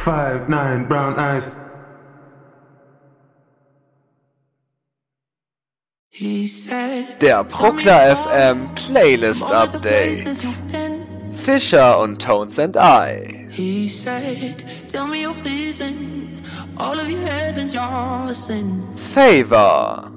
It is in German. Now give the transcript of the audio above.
5'9", brown eyes. Der Bruckner FM Playlist Update. Fischer und Tones and I. He said, tell me your fears and all of your heavens, your sin. Favor.